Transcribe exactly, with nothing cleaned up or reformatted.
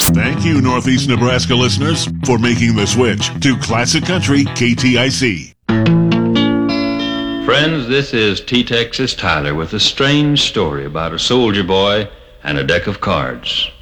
Thank you, Northeast Nebraska listeners, for making the switch to Classic Country K T I C. Friends, this is T-Texas Tyler with a strange story about a soldier boy and a deck of cards.